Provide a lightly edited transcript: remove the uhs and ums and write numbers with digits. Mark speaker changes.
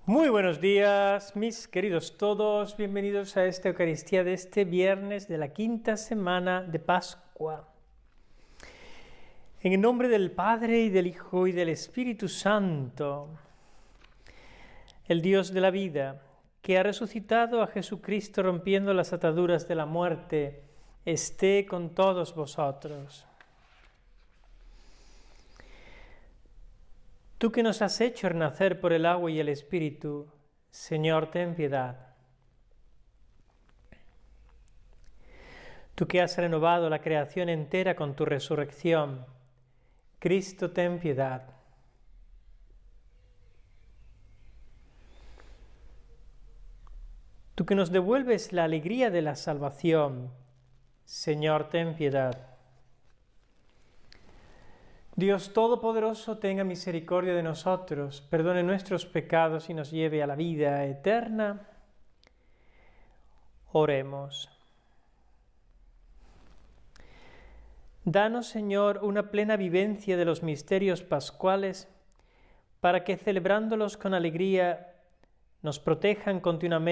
Speaker 1: Muy buenos días, mis queridos todos. Bienvenidos a esta Eucaristía de este viernes de la quinta semana de Pascua. En el nombre del Padre, y del Hijo, y del Espíritu Santo, el Dios de la vida, que ha resucitado a Jesucristo rompiendo las ataduras de la muerte, esté con todos vosotros. Tú que nos has hecho renacer por el agua y el Espíritu, Señor, ten piedad. Tú que has renovado la creación entera con tu resurrección, Cristo, ten piedad. Tú que nos devuelves la alegría de la salvación, Señor, ten piedad. Dios Todopoderoso, tenga misericordia de nosotros, perdone nuestros pecados y nos lleve a la vida eterna. Oremos. Danos, Señor, una plena vivencia de los misterios pascuales, para que celebrándolos con alegría nos protejan continuamente